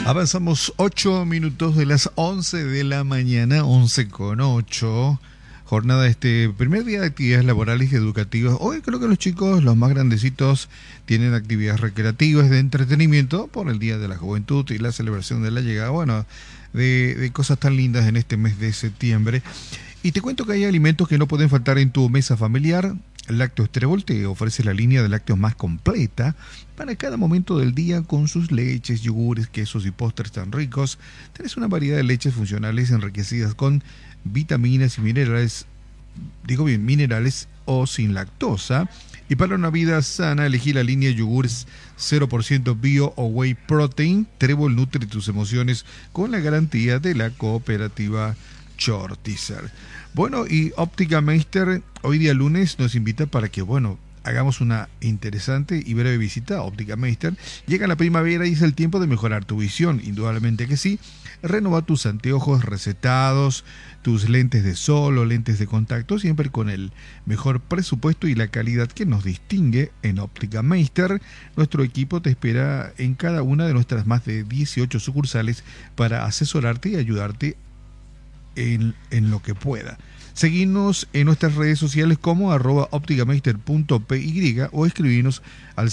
Avanzamos 8 minutos de las 11 de la mañana, 11:08. Jornada primer día de actividades laborales y educativas. Hoy creo que los chicos, los más grandecitos, tienen actividades recreativas de entretenimiento por el Día de la Juventud y la celebración de la llegada, bueno, de cosas tan lindas en este mes de septiembre. Y te cuento que hay alimentos que no pueden faltar en tu mesa familiar. Lácteos Trébol te ofrece la línea de lácteos más completa para cada momento del día, con sus leches, yogures, quesos y postres tan ricos. Tenés una variedad de leches funcionales enriquecidas con vitaminas y minerales, minerales o sin lactosa. Y para una vida sana, elegí la línea yogures 0% bio o whey protein. Trébol nutre tus emociones con la garantía de la cooperativa Shortizer. Bueno, y Óptica Meister hoy día lunes nos invita para que, hagamos una interesante y breve visita a Óptica Meister. Llega la primavera y es el tiempo de mejorar tu visión, indudablemente que sí. Renova tus anteojos recetados, tus lentes de sol o lentes de contacto, siempre con el mejor presupuesto y la calidad que nos distingue en Óptica Meister. Nuestro equipo te espera en cada una de nuestras más de 18 sucursales para asesorarte y ayudarte en lo que pueda. Seguinos en nuestras redes sociales como @opticameister.py o escribinos al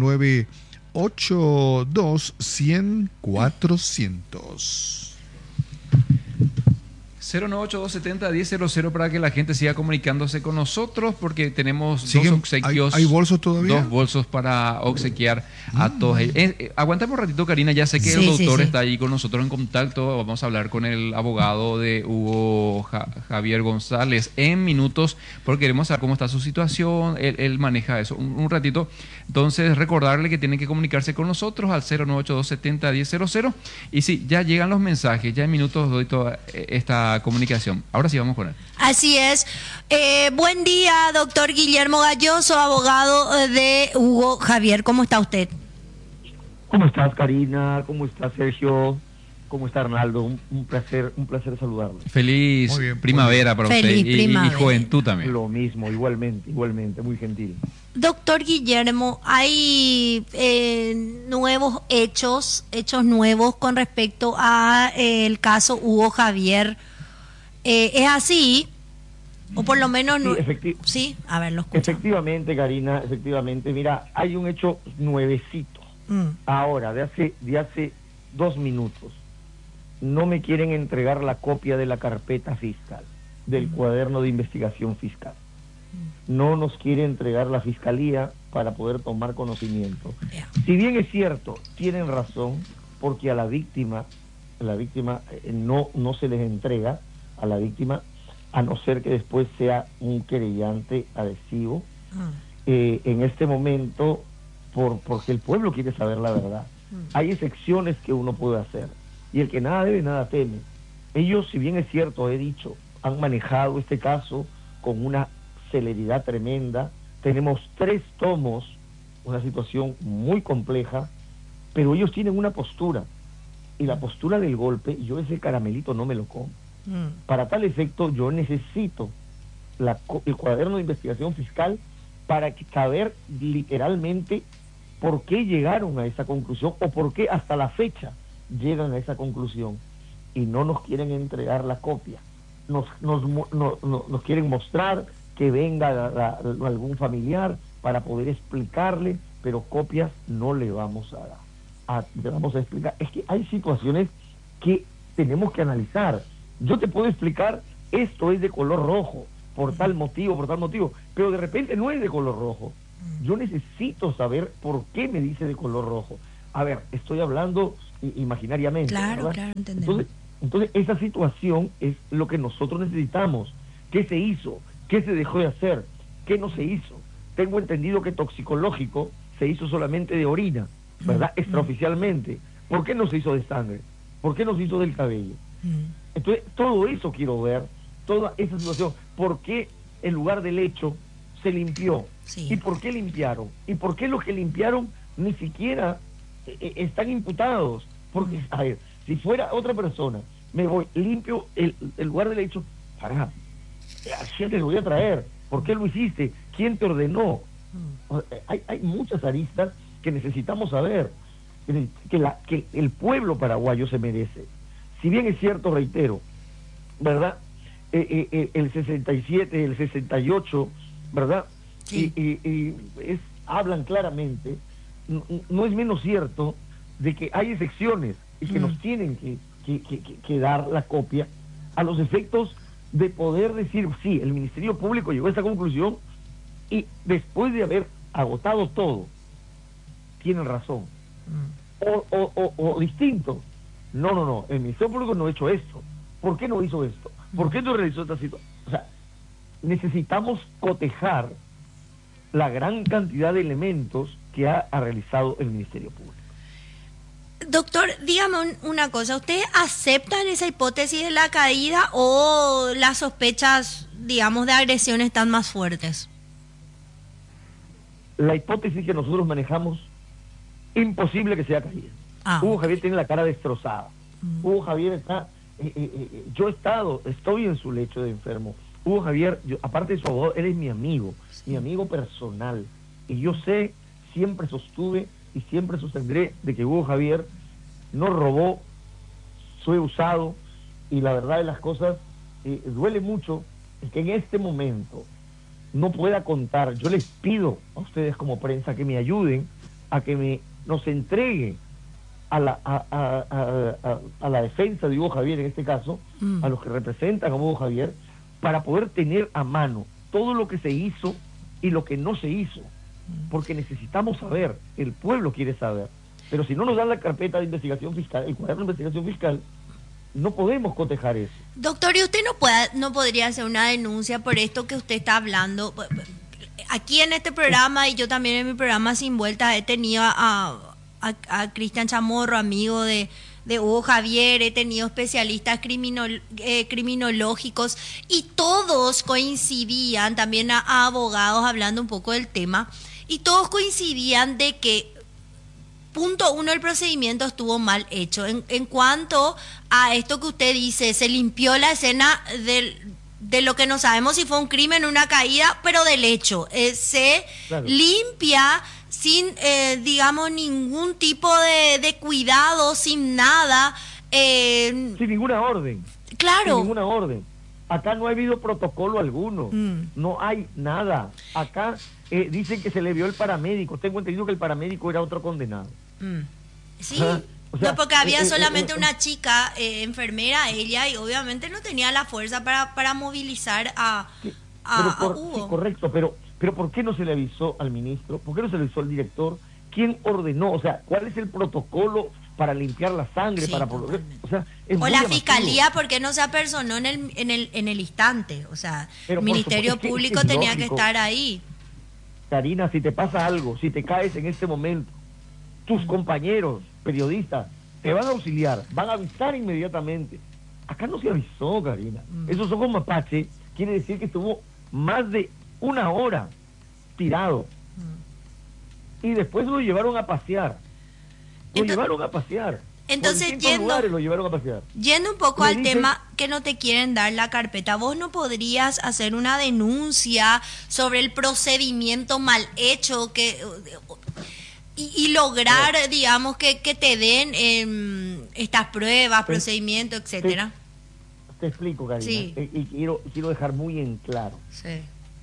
0982 100 400. 098-270-1000 para que la gente siga comunicándose con nosotros, porque tenemos dos obsequios. ¿Hay bolsos todavía? Dos bolsos para obsequiar a todos. Aguantamos un ratito, Karina. Ya sé que el doctor está ahí con nosotros en contacto. Vamos a hablar con el abogado de Hugo Javier González en minutos, porque queremos saber cómo está su situación. Él maneja eso un ratito. Entonces, recordarle que tienen que comunicarse con nosotros al 098-270-1000. Y sí, ya llegan los mensajes. Ya en minutos doy toda esta comunicación. Ahora sí vamos con él. Así es. Buen día, doctor Guillermo Galloso, abogado de Hugo Javier. ¿Cómo está usted? ¿Cómo estás, Karina? ¿Cómo está, Sergio? ¿Cómo está, Arnaldo? Un placer saludarlo. Feliz primavera para usted y juventud también. Lo mismo, igualmente, muy gentil. Doctor Guillermo, hay nuevos hechos nuevos con respecto a el caso Hugo Javier. ¿Es así? O por lo menos no. Sí, a ver, lo escucho. Efectivamente, Karina, efectivamente. Mira, hay un hecho nuevecito. Ahora, de hace 2 minutos. No me quieren entregar la copia de la carpeta fiscal, del cuaderno de investigación fiscal. No nos quiere entregar la fiscalía para poder tomar conocimiento. Si bien es cierto, tienen razón, porque a la víctima no se les entrega a la víctima, a no ser que después sea un querellante adhesivo. En este momento, porque el pueblo quiere saber la verdad. Hay excepciones que uno puede hacer, y el que nada debe, nada teme. Ellos, si bien es cierto, he dicho, han manejado este caso con una celeridad tremenda. Tenemos 3 tomos, una situación muy compleja, pero ellos tienen una postura, y la postura del golpe, yo ese caramelito no me lo como. Para tal efecto, yo necesito el cuaderno de investigación fiscal para saber literalmente por qué llegaron a esa conclusión, o por qué hasta la fecha llegan a esa conclusión, y no nos quieren entregar la copia. Nos quieren mostrar que venga algún familiar para poder explicarle, pero copias no le vamos a dar. Le vamos a explicar. Es que hay situaciones que tenemos que analizar. Yo te puedo explicar, esto es de color rojo, por tal motivo, pero de repente no es de color rojo. Yo necesito saber por qué me dice de color rojo. A ver, estoy hablando imaginariamente. Claro, entendemos. Entonces, esa situación es lo que nosotros necesitamos. ¿Qué se hizo? ¿Qué se dejó de hacer? ¿Qué no se hizo? Tengo entendido que toxicológico se hizo solamente de orina, ¿verdad? Extraoficialmente. ¿Por qué no se hizo de sangre? ¿Por qué no se hizo del cabello? Entonces, todo eso quiero ver, toda esa situación. ¿Por qué el lugar del hecho se limpió? Sí. ¿Y por qué limpiaron? ¿Y por qué los que limpiaron ni siquiera están imputados? Porque, a ver, si fuera otra persona, me voy, limpio el lugar del hecho, ¿a quién te lo voy a traer? ¿Por qué lo hiciste? ¿Quién te ordenó? Hay muchas aristas que necesitamos saber. que el pueblo paraguayo se merece. Si bien es cierto, reitero, ¿verdad? El 67, el 68, ¿verdad? Sí. Hablan claramente, no es menos cierto de que hay excepciones y que nos tienen que dar la copia a los efectos de poder decir, sí, el Ministerio Público llegó a esta conclusión y después de haber agotado todo, tienen razón. O distinto, no, el Ministerio Público no ha hecho esto. ¿Por qué no hizo esto? ¿Por qué no realizó esta situación? O sea, necesitamos cotejar la gran cantidad de elementos que ha realizado el Ministerio Público. Doctor, dígame una cosa, ¿ustedes aceptan esa hipótesis de la caída o las sospechas, digamos, de agresión están más fuertes? La hipótesis que nosotros manejamos, imposible que sea caída. Hugo Javier tiene la cara destrozada. Hugo Javier está... yo estoy en su lecho de enfermo. Hugo Javier, aparte de su abogado, él es mi amigo personal. Y yo sé, siempre sostuve y siempre sostendré de que Hugo Javier no robó, fue usado, y la verdad de las cosas, duele mucho que en este momento no pueda contar. Yo les pido a ustedes como prensa que me ayuden a que nos entregue a la defensa de Hugo Javier, en este caso, a los que representan a Hugo Javier, para poder tener a mano todo lo que se hizo y lo que no se hizo, porque necesitamos saber, el pueblo quiere saber, pero si no nos dan la carpeta de investigación fiscal, el cuaderno de investigación fiscal, no podemos cotejar eso. Doctor, ¿y usted no podría hacer una denuncia por esto que usted está hablando? Aquí en este programa, y yo también en mi programa Sin Vueltas, he tenido a Cristian Chamorro, amigo de Hugo Javier, he tenido especialistas criminológicos, y todos coincidían, también a abogados hablando un poco del tema, y todos coincidían de que, punto uno, el procedimiento estuvo mal hecho. En cuanto a esto que usted dice, se limpió la escena de lo que no sabemos si fue un crimen, una caída, pero del hecho. Se limpia sin, digamos, ningún tipo de cuidado, sin nada. Sin ninguna orden. Claro. Sin ninguna orden. Acá no ha habido protocolo alguno. No hay nada. Acá dicen que se le vio el paramédico. Tengo entendido que el paramédico era otro condenado. Sí. O sea, no, porque había solamente una chica enfermera, ella, y obviamente no tenía la fuerza para movilizar a Hugo. Sí, correcto, pero ¿por qué no se le avisó al ministro? ¿Por qué no se le avisó al director? ¿Quién ordenó? O sea, ¿cuál es el protocolo para limpiar la sangre? Sí, o sea, o la fiscalía, ¿por qué no se apersonó en el instante? O sea, el Ministerio Público tenía que estar ahí. Karina, si te pasa algo, si te caes en este momento, tus compañeros periodistas te van a auxiliar, van a avisar inmediatamente. Acá no se avisó, Karina. Esos ojos mapache quiere decir que estuvo más de una hora tirado. Y después lo llevaron a pasear. Entonces, lo llevaron a pasear. Yendo un poco al tema que no te quieren dar la carpeta, ¿vos no podrías hacer una denuncia sobre el procedimiento mal hecho y lograr, digamos, que te den estas pruebas, procedimientos, etcétera? Te explico, Karina, sí. Y quiero dejar muy en claro. Sí.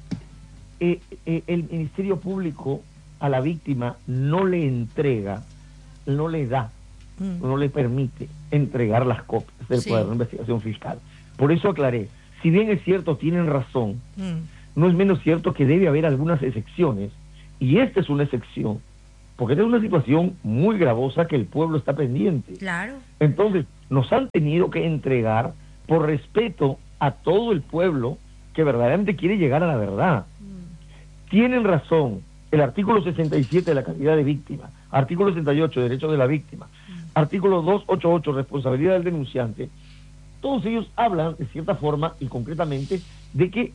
El Ministerio Público a la víctima no le entrega, no le da, no le permite entregar las copias del cuaderno de investigación fiscal. Por eso aclaré, si bien es cierto, tienen razón, no es menos cierto que debe haber algunas excepciones, y esta es una excepción, porque esta es una situación muy gravosa que el pueblo está pendiente. Claro. Entonces, nos han tenido que entregar por respeto a todo el pueblo que verdaderamente quiere llegar a la verdad. Tienen razón el artículo 67 de la calidad de víctima, artículo 68, derechos de la víctima, artículo 288, responsabilidad del denunciante. Todos ellos hablan, de cierta forma y concretamente, de que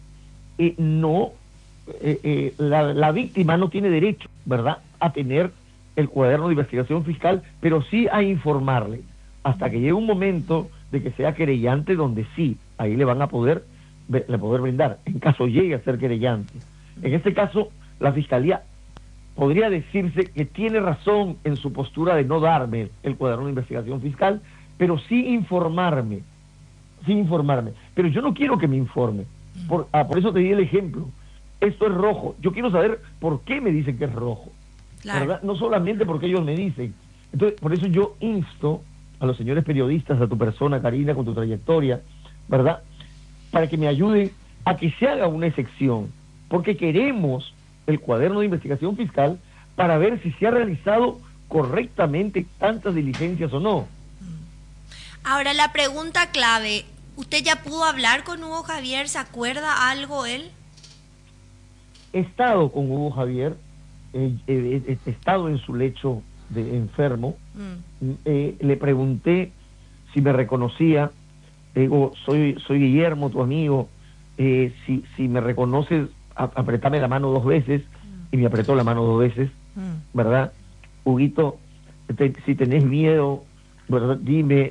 la víctima no tiene derecho, ¿verdad?, a tener el cuaderno de investigación fiscal, pero sí a informarle, hasta que llegue un momento de que sea querellante, donde sí, ahí le van a poder brindar, en caso llegue a ser querellante. En este caso, la Fiscalía podría decirse que tiene razón en su postura de no darme el cuaderno de investigación fiscal, pero sí informarme. Pero yo no quiero que me informe. Por eso te di el ejemplo. Esto es rojo. Yo quiero saber por qué me dicen que es rojo. Claro. ¿Verdad? No solamente porque ellos me dicen. Entonces, por eso yo insto a los señores periodistas, a tu persona, Karina, con tu trayectoria, ¿verdad?, para que me ayuden a que se haga una excepción, porque queremos el cuaderno de investigación fiscal para ver si se ha realizado correctamente tantas diligencias o no. Ahora, la pregunta clave, ¿usted ya pudo hablar con Hugo Javier? ¿Se acuerda algo él? He estado con Hugo Javier, he estado en su lecho de enfermo, le pregunté si me reconocía, digo, soy Guillermo, tu amigo, si me reconoces, apretame la mano 2 veces, y me apretó la mano 2 veces, ¿verdad? Huguito, si tenés miedo, ¿verdad? Dime,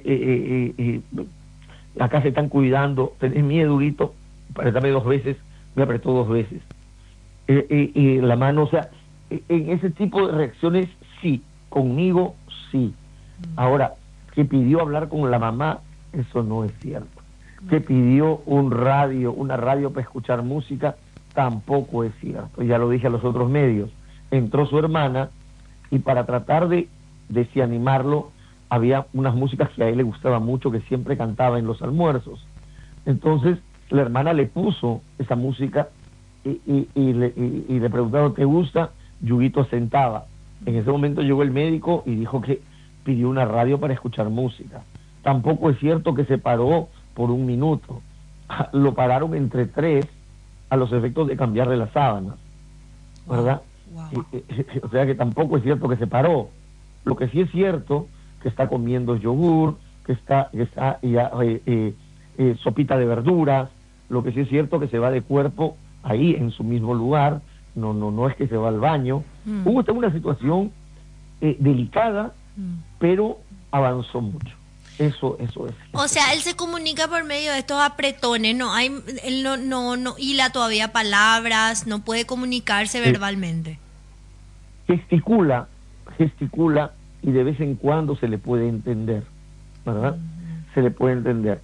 acá se están cuidando, tenés miedo, Huguito, apretame 2 veces, me apretó 2 veces. Y la mano, o sea, en ese tipo de reacciones, sí, conmigo, sí. Ahora, que pidió hablar con la mamá, eso no es cierto. Que pidió una radio para escuchar música, tampoco es cierto. Ya lo dije a los otros medios. Entró su hermana y para tratar de desanimarlo, había unas músicas que a él le gustaba mucho, que siempre cantaba en los almuerzos. Entonces, la hermana le puso esa música y le preguntaron, ¿te gusta? Yuguito sentaba. En ese momento llegó el médico y dijo que pidió una radio para escuchar música. Tampoco es cierto que se paró por 1 minuto. Lo pararon entre 3 a los efectos de cambiarle las sábanas, ¿verdad? Wow. O sea que tampoco es cierto que se paró. Lo que sí es cierto que está comiendo yogur, que está ya sopita de verduras. Lo que sí es cierto que se va de cuerpo ahí en su mismo lugar. No es que se va al baño. Hugo está en una situación delicada, pero avanzó mucho. Eso es. O sea, él se comunica por medio de estos apretones, él no hila todavía palabras, no puede comunicarse verbalmente. Gesticula y de vez en cuando se le puede entender, ¿verdad? Se le puede entender.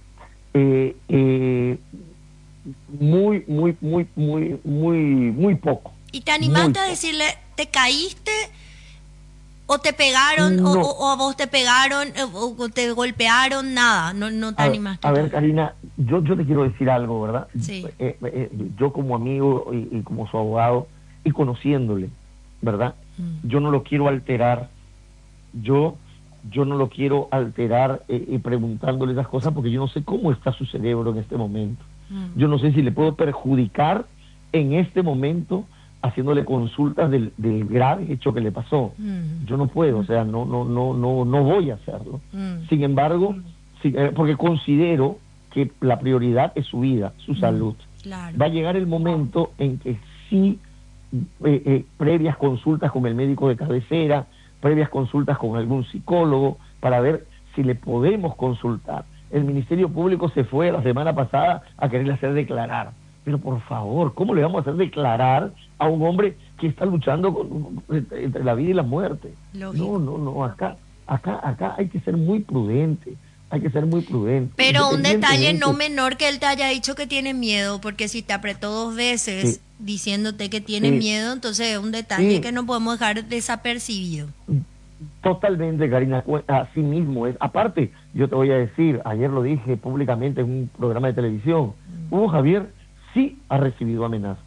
Muy poco. ¿Y te animaste a decirle, te caíste o te pegaron o a vos te pegaron o te golpearon? Nada, no te animaste. A ver, Karina, yo te quiero decir algo, ¿verdad? Sí. Yo como amigo y como su abogado y conociéndole, ¿verdad? Yo no lo quiero alterar. Yo no lo quiero alterar y preguntándole esas cosas porque yo no sé cómo está su cerebro en este momento. Yo no sé si le puedo perjudicar en este momento haciéndole consultas del grave hecho que le pasó. Yo no puedo, o sea, no voy a hacerlo. Sin embargo, porque considero que la prioridad es su vida, su salud. Claro. Va a llegar el momento en que sí, previas consultas con el médico de cabecera, previas consultas con algún psicólogo, para ver si le podemos consultar. El Ministerio Público se fue la semana pasada a quererle hacer declarar. Pero por favor, ¿cómo le vamos a hacer declarar a un hombre que está luchando entre la vida y la muerte? Lógico. No, acá hay que ser muy prudente. Pero un detalle no menor que él te haya dicho que tiene miedo, porque si te apretó 2 veces diciéndote que tiene miedo, entonces es un detalle que no podemos dejar desapercibido. Totalmente, Karina, así mismo es. Aparte, yo te voy a decir, ayer lo dije públicamente en un programa de televisión, Hugo Javier sí ha recibido amenazas.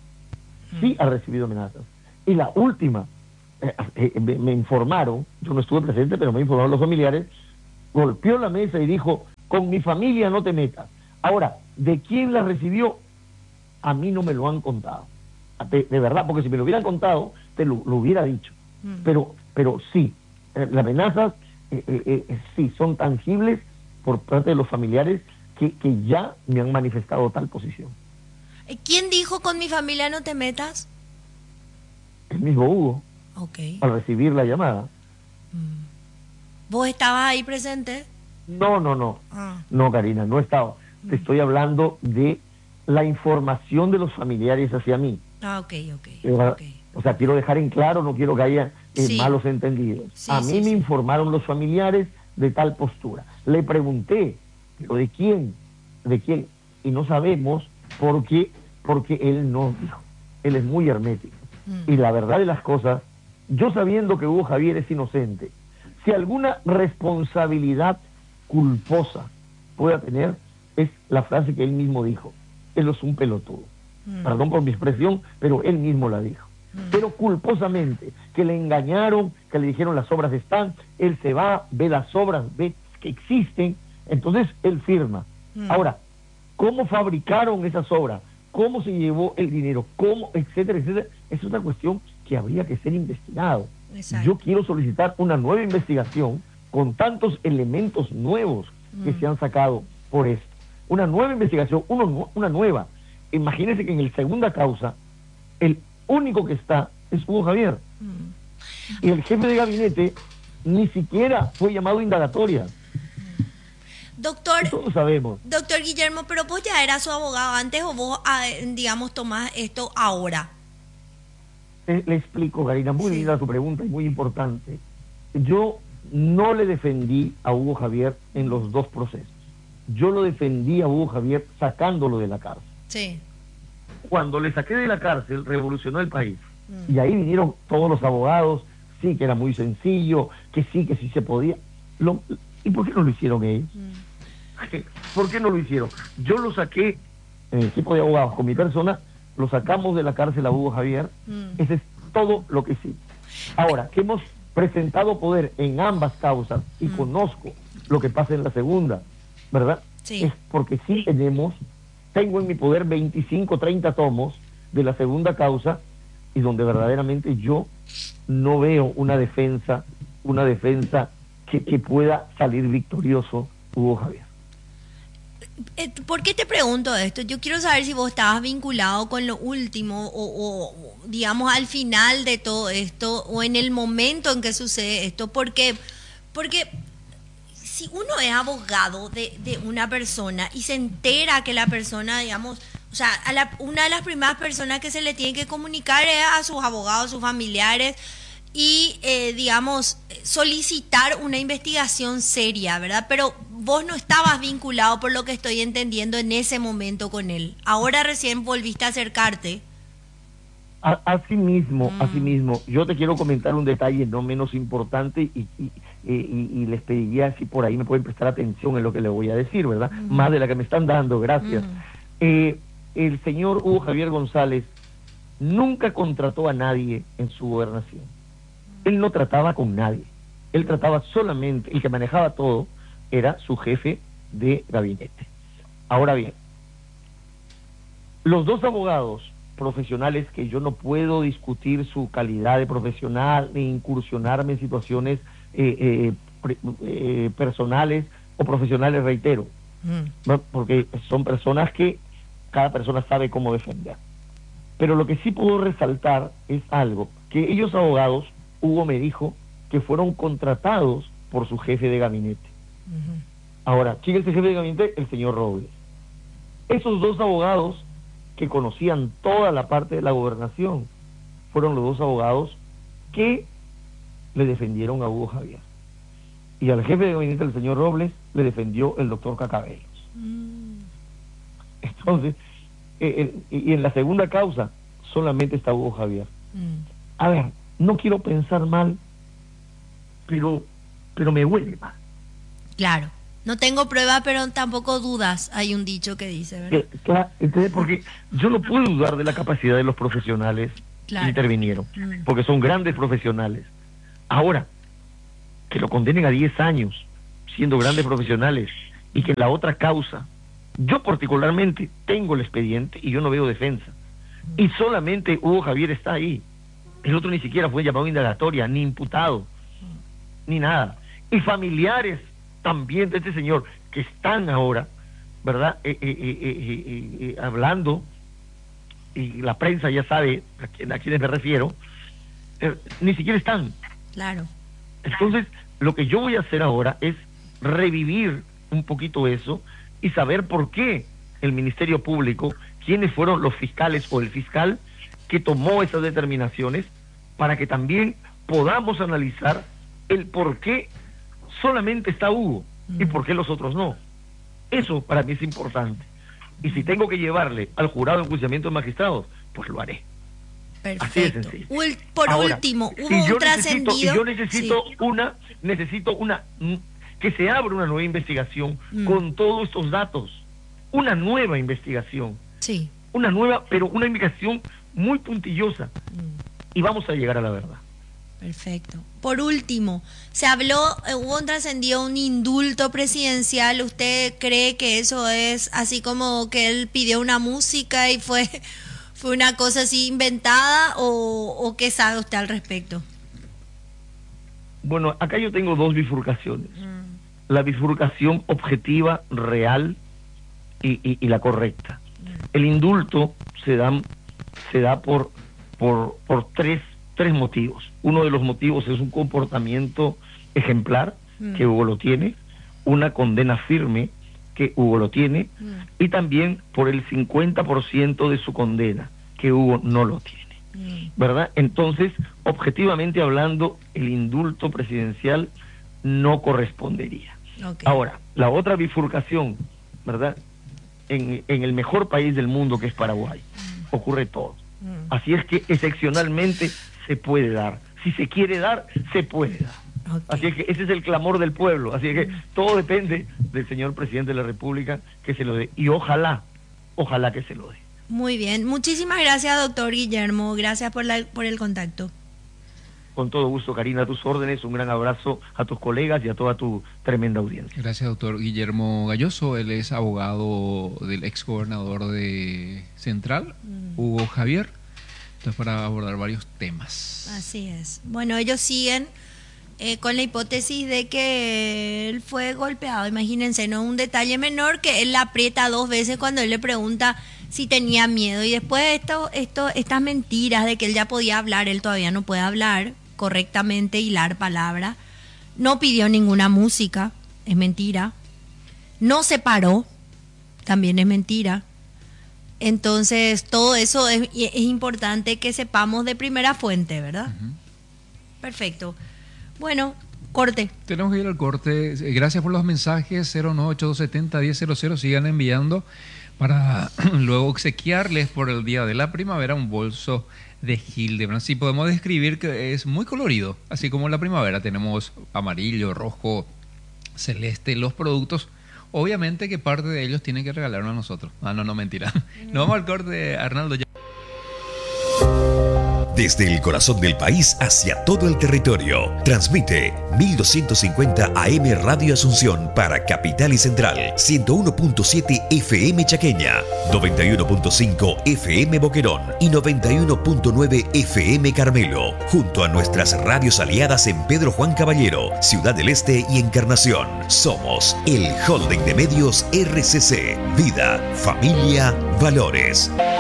Y la última, me informaron, yo no estuve presente, pero me informaron los familiares, golpeó la mesa y dijo, con mi familia no te metas. Ahora, ¿de quién la recibió? A mí no me lo han contado. De verdad, porque si me lo hubieran contado, te lo hubiera dicho. Pero sí, las amenazas sí son tangibles por parte de los familiares que ya me han manifestado tal posición. ¿Quién dijo con mi familia no te metas? El mismo Hugo, al recibir la llamada. ¿Vos estabas ahí presente? No, no, Karina, no estaba. Te estoy hablando de la información de los familiares hacia mí. Ok. O sea, quiero dejar en claro, no quiero que haya Sí. malos entendidos. Sí, A mí sí, me sí. informaron los familiares de tal postura. Le pregunté, ¿pero de quién? ¿De quién? Y no sabemos porque él no dijo. Él es muy hermético. Y la verdad de las cosas, yo sabiendo que Hugo Javier es inocente, si alguna responsabilidad culposa pueda tener, es la frase que él mismo dijo: él es un pelotudo. Perdón por mi expresión, pero él mismo la dijo. Pero culposamente, que le engañaron, que le dijeron las obras están, él se va, ve las obras, ve que existen, entonces él firma. Ahora, ¿cómo fabricaron esas obras? ¿Cómo se llevó el dinero? ¿Cómo? Etcétera, etcétera. Es una cuestión que habría que ser investigado. Exacto. Yo quiero solicitar una nueva investigación con tantos elementos nuevos que se han sacado por esto. Una nueva investigación, una nueva. Imagínense que en la segunda causa, el único que está es Hugo Javier. Y el jefe de gabinete ni siquiera fue llamado a indagatoria. Doctor, Todos sabemos. doctor Guillermo, pero vos ya eras su abogado antes o vos, digamos, tomás esto ahora. Le explico, Karina, muy Sí. linda tu pregunta y muy importante. Yo no le defendí a Hugo Javier en los dos procesos. Yo lo defendí a Hugo Javier sacándolo de la cárcel. Sí. Cuando le saqué de la cárcel, revolucionó el país. Y ahí vinieron todos los abogados, sí, que era muy sencillo, que sí se podía. ¿Y por qué no lo hicieron ellos? ¿Por qué no lo hicieron? Yo lo saqué en el equipo de abogados con mi persona, lo sacamos de la cárcel a Hugo Javier. Ese es todo lo que sí. Ahora, que hemos presentado poder en ambas causas y conozco lo que pasa en la segunda, ¿verdad? Sí. Es porque sí tengo en mi poder 25, 30 tomos de la segunda causa, y donde verdaderamente yo no veo una defensa que pueda salir victorioso Hugo Javier. ¿Por qué te pregunto esto? Yo quiero saber si vos estabas vinculado con lo último o, digamos, al final de todo esto o en el momento en que sucede esto. Porque si uno es abogado de una persona y se entera que la persona, digamos, o sea, una de las primeras personas que se le tiene que comunicar es a sus abogados, sus familiares, y, digamos, solicitar una investigación seria, ¿verdad? Pero vos no estabas vinculado, por lo que estoy entendiendo, en ese momento con él. Ahora recién volviste a acercarte. Así mismo, yo te quiero comentar un detalle no menos importante y les pediría si por ahí me pueden prestar atención en lo que les voy a decir, ¿verdad? Más de la que me están dando, gracias. El señor Hugo Javier González nunca contrató a nadie en su gobernación. Él no trataba con nadie. Él trataba solamente, el que manejaba todo era su jefe de gabinete. Ahora bien, los dos abogados profesionales, que yo no puedo discutir su calidad de profesional ni incursionarme en situaciones personales o profesionales, reitero, ¿no? Porque son personas que cada persona sabe cómo defender. Pero lo que sí puedo resaltar es algo, que ellos abogados, Hugo me dijo que fueron contratados por su jefe de gabinete. Ahora, ¿quién es el jefe de gabinete? El señor Robles. Esos dos abogados que conocían toda la parte de la gobernación fueron los dos abogados que le defendieron a Hugo Javier. Y al jefe de gabinete, el señor Robles, le defendió el doctor Cacabelos. Entonces, y en la segunda causa solamente está Hugo Javier. A ver, no quiero pensar mal, pero me huele mal. Claro. No tengo prueba, pero tampoco dudas. Hay un dicho que dice, ¿verdad? Claro, entonces, porque yo no puedo dudar de la capacidad de los profesionales que intervinieron, porque son grandes profesionales. Ahora, que lo condenen a 10 años siendo grandes profesionales y que en la otra causa, yo particularmente tengo el expediente y yo no veo defensa. Y solamente Hugo Javier está ahí. El otro ni siquiera fue llamado a indagatoria, ni imputado, ni nada. Y familiares también de este señor que están ahora, ¿verdad? Hablando, y la prensa ya sabe a quienes me refiero, ni siquiera están. Claro. Entonces, lo que yo voy a hacer ahora es revivir un poquito eso y saber por qué el Ministerio Público, quiénes fueron los fiscales o el fiscal que tomó esas determinaciones para que también podamos analizar el por qué solamente está Hugo y por qué los otros no. Eso para mí es importante. Y si tengo que llevarle al jurado de enjuiciamiento de magistrados, pues lo haré. Perfecto. Así de sencillo. Ahora, último, hubo un trascendido. Yo necesito que se abra una nueva investigación con todos estos datos. Una nueva investigación. Sí. Una nueva, pero una investigación muy puntillosa. Y vamos a llegar a la verdad. Perfecto. Por último, se habló, hubo un trascendido, un indulto presidencial. ¿Usted cree que eso es así como que él pidió una música y fue una cosa así inventada o qué sabe usted al respecto? Bueno, acá yo tengo dos bifurcaciones. La bifurcación objetiva, real y la correcta. El indulto se da por tres motivos. Uno de los motivos es un comportamiento ejemplar, que Hugo lo tiene, una condena firme, que Hugo lo tiene, y también por el 50% de su condena, que Hugo no lo tiene. ¿Verdad? Entonces, objetivamente hablando, el indulto presidencial no correspondería. Okay. Ahora, la otra bifurcación, ¿verdad? En el mejor país del mundo, que es Paraguay, ocurre todo. Así es que excepcionalmente se puede dar. Si se quiere dar, se puede dar. Okay. Así es que ese es el clamor del pueblo. Así es que todo depende del señor presidente de la República que se lo dé. Y ojalá que se lo dé. Muy bien. Muchísimas gracias, doctor Guillermo. Gracias por el contacto. Con todo gusto, Karina, a tus órdenes. Un gran abrazo a tus colegas y a toda tu tremenda audiencia. Gracias, doctor Guillermo Galloso. Él es abogado del ex gobernador de Central, Hugo Javier. Entonces, para abordar varios temas. Así es. Bueno, ellos siguen con la hipótesis de que él fue golpeado. Imagínense, no un detalle menor que él la aprieta 2 veces cuando él le pregunta si tenía miedo. Y después estas mentiras de que él ya podía hablar, él todavía no puede hablar correctamente, hilar palabra. No pidió ninguna música, es mentira. No se paró, también es mentira. Entonces, todo eso es importante que sepamos de primera fuente, ¿verdad? Perfecto. Bueno, corte. Tenemos que ir al corte. Gracias por los mensajes. 098-270-1000. Sigan enviando para luego obsequiarles por el Día de la Primavera un bolso de Hildebrand. Sí, podemos describir que es muy colorido. Así como la primavera tenemos amarillo, rojo, celeste. Los productos, obviamente que parte de ellos tienen que regalarnos a nosotros. No, mentira. Nos vamos al corte, Arnaldo. Desde el corazón del país hacia todo el territorio, transmite 1250 AM Radio Asunción para Capital y Central, 101.7 FM Chaqueña, 91.5 FM Boquerón y 91.9 FM Carmelo, junto a nuestras radios aliadas en Pedro Juan Caballero, Ciudad del Este y Encarnación. Somos el Holding de Medios RCC, Vida, Familia, Valores.